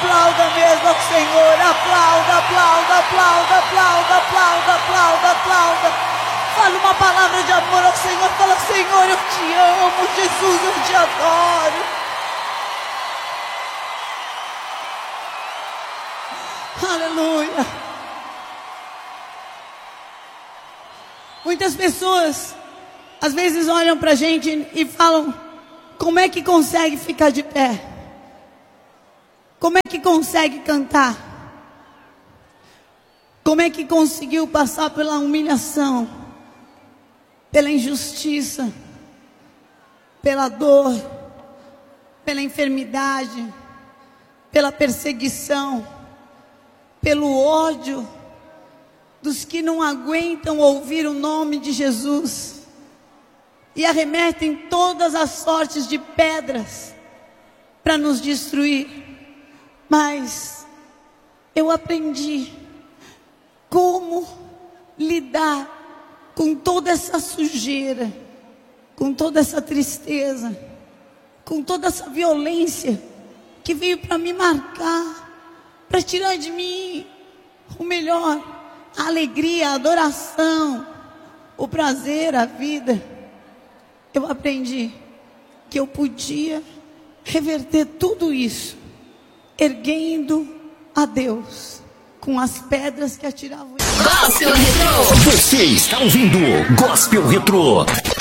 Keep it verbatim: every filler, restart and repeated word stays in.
aplauda mesmo ao Senhor, aplauda, aplauda, aplauda, aplauda, aplauda, aplauda, aplauda. Fala uma palavra de amor ao Senhor, fala: Senhor, eu te amo, Jesus, eu te adoro. Aleluia. Muitas pessoas às vezes olham pra gente e falam: como é que consegue ficar de pé? Como é que consegue cantar? Como é que conseguiu passar pela humilhação, pela injustiça, pela dor, pela enfermidade, pela perseguição, pelo ódio dos que não aguentam ouvir o nome de Jesus e arremetem todas as sortes de pedras para nos destruir. Mas eu aprendi como lidar com toda essa sujeira, com toda essa tristeza, com toda essa violência que veio para me marcar, para tirar de mim o melhor, a alegria, a adoração, o prazer, a vida. Eu aprendi que eu podia reverter tudo isso erguendo a Deus com as pedras que atiravam. Gospel Retro. Você está ouvindo Gospel Retro.